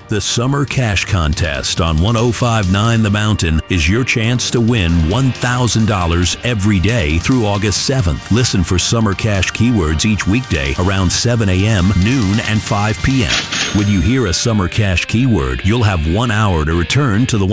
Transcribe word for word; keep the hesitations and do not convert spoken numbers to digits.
The Summer Cash Contest on one oh five point nine The Mountain is your chance to win one thousand dollars every day through August seventh. Listen for Summer Cash keywords each weekday around seven a.m., noon, and five p.m. When you hear a Summer Cash keyword, you'll have one hour to return to the